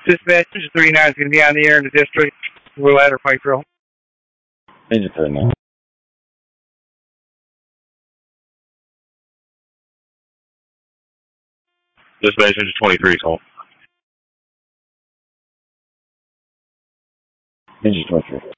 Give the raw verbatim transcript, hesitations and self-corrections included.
Dispatch three nine is going to be on the air in the district. We'll add our pipe drill. Engine thirty-nine. Dispatch engine twenty-three, call. Engine twenty-three.